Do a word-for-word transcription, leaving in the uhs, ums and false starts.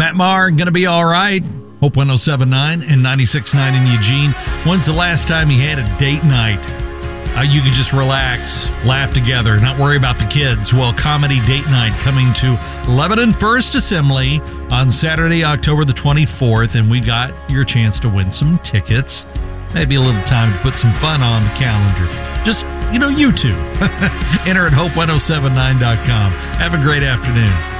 Matt Maher, going to be all right. Hope one oh seven point nine and ninety-six point nine in Eugene. When's the last time you had a date night? Uh, you could just relax, laugh together, not worry about the kids. Well, Comedy Date Night coming to Lebanon First Assembly on Saturday, October the twenty-fourth, and we got your chance to win some tickets. Maybe a little time to put some fun on the calendar. Just, you know, you two. Enter at hope ten seventy-nine dot com. Have a great afternoon.